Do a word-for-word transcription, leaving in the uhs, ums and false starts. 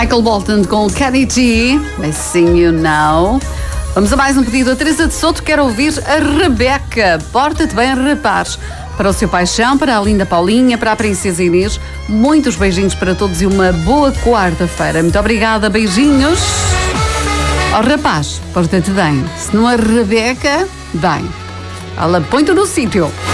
Michael Bolton com Kenny G, Missing You Now. Vamos a mais um pedido. A Teresa de Souto quer ouvir a Rebeca. Porta-te bem, rapaz. Para o seu paixão, para a linda Paulinha, para a princesa Inês. Muitos beijinhos para todos e uma boa quarta-feira. Muito obrigada, beijinhos. Ó oh, rapaz, porta-te bem. Se não a Rebeca, bem. Ela põe-te no sítio.